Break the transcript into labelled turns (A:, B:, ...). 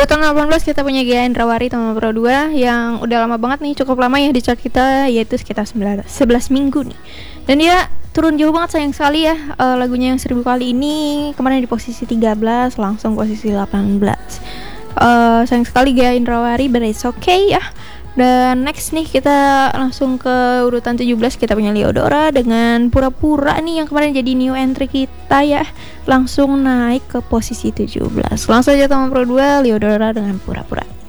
A: Urutan 18 kita punya Gia Indrawari Tama Pro 2 yang udah lama banget nih, cukup lama ya di chart kita, yaitu sekitar 11 minggu nih. Dan dia turun jauh banget, sayang sekali ya. Lagunya yang 1000 kali ini kemarin di posisi 13 langsung posisi 18. Sayang sekali Gia Indrawari, but it's okay ya. Dan next nih kita langsung ke urutan 17, kita punya Leodora dengan Pura-Pura nih yang kemarin jadi new entry kita ya. Langsung naik ke posisi 17. Langsung aja Tama Pro 2, Leodora dengan Pura-Pura.